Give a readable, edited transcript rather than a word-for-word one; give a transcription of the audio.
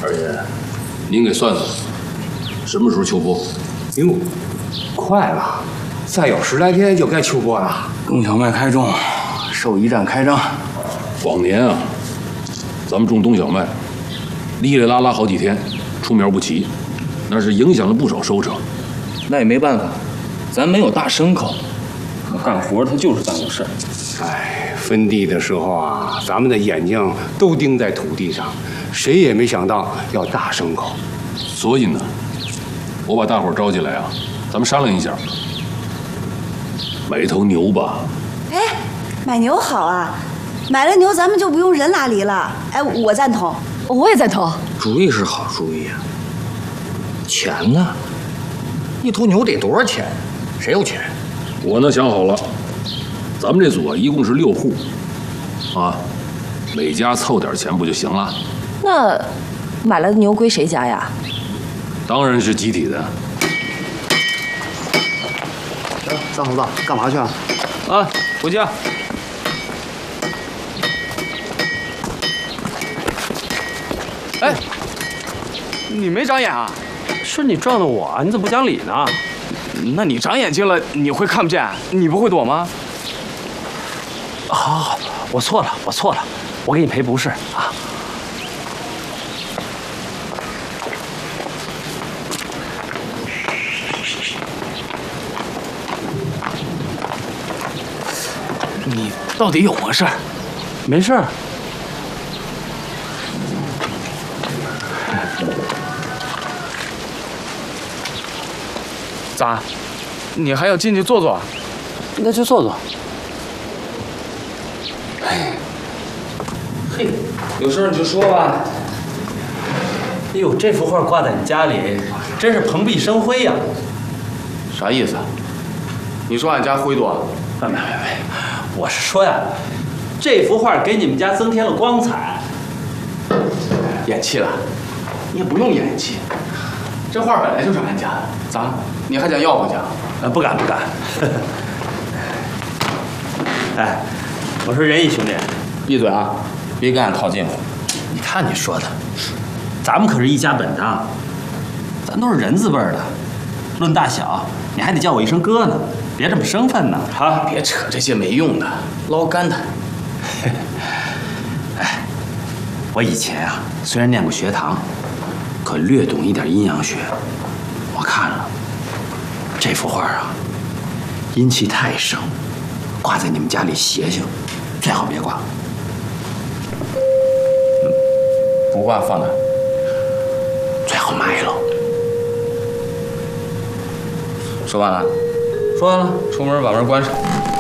二爷，您给算算，什么时候秋播？ 哟，快了，再有10来天就该秋播了。 冬小麦开种，兽医站开张。 往年啊，咱们种冬小麦，哩哩啦啦好几天，出苗不齐，那是影响了不少收成。 那也没办法，咱没有大牲口，干活他就是耽误事儿。 哎，分地的时候啊，咱们的眼睛都盯在土地上，谁也没想到要大牲口。 所以呢，我把大伙儿招进来啊，咱们商量一下，买一头牛吧。 哎，买牛好啊，买了牛咱们就不用人拉犁了。哎，我赞同。 我也赞同。 主意是好主意啊，钱呢？一头牛得多少钱？谁有钱？ 我呢想好了，咱们这组啊一共是6户，啊，每家凑点钱不就行了？ 那买了牛归谁家呀？ 当然是集体的。 张猴子，干嘛去啊？ 啊，回家。 哎，你没长眼啊？ 是你撞的我，你怎么不讲理呢？ 那你长眼睛了，你会看不见？你不会躲吗？ 好，我错了，我给你赔不是啊。 你到底有么事儿？ 没事儿。 咋？你还要进去坐坐？ 那就坐坐。 嘿，有事你就说吧。 哎呦，这幅画挂在你家里，真是蓬荜生辉呀！ 啥意思？你说俺家灰多？ 没，我是说呀，这幅画给你们家增添了光彩。 演气了？你也不用演气，这画本来就是俺家的。咋？你还想要回去？ 不敢。哎，我说仁义兄弟， 闭嘴啊！别跟俺套近乎。 你看你说的，咱们可是一家本的，咱都是人字辈的。论大小，你还得叫我一声哥呢，别这么生分呢。 啊！别扯这些没用的，捞干他。 哎，我以前啊，虽然念过学堂，可略懂一点阴阳学。我看了这幅画啊，阴气太盛，挂在你们家里邪性，最好别挂。 不挂放哪？ 最好埋了。 说完了，出门把门关上。